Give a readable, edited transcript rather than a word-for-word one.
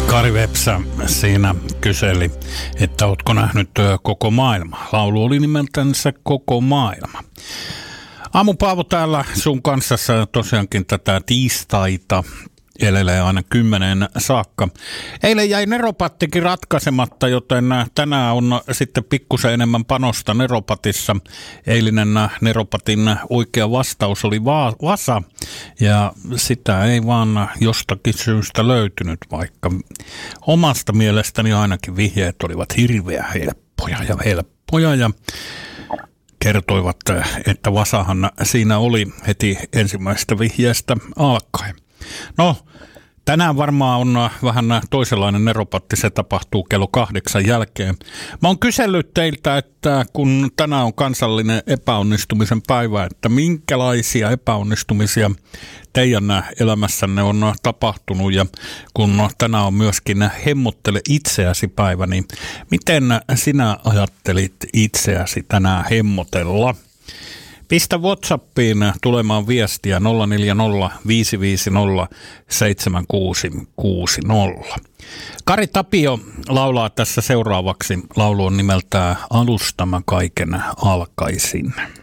Kari Vepsä siinä kyseli, että ootko nähnyt Koko maailma. Laulu oli nimeltänsä Koko maailma. Aamu Paavo täällä sun kanssa tosiaankin tätä tiistaita elelee aina 10 saakka. Eilen jäi neropattikin ratkaisematta, joten tänään on sitten pikkusen enemmän panosta neropatissa. Eilinen neropatin oikea vastaus oli vasa, ja sitä ei vaan jostakin syystä löytynyt, vaikka omasta mielestäni ainakin vihjeet olivat hirveän helppoja ja kertoivat, että vasahan siinä oli heti ensimmäisestä vihjeestä alkaen. No, tänään varmaan on vähän toisenlainen neropatti, se tapahtuu kello 8 jälkeen. Mä oon kysellyt teiltä, että kun tänään on kansallinen epäonnistumisen päivä, että minkälaisia epäonnistumisia teidän elämässänne on tapahtunut, ja kun tänään on myöskin hemmottele itseäsi päivä, niin miten sinä ajattelit itseäsi tänään hemmotella? Pistä WhatsAppiin tulemaan viestiä 040 550 7660. Kari Tapio laulaa tässä seuraavaksi. Laulu on nimeltään Alusta mä kaiken alkaisin.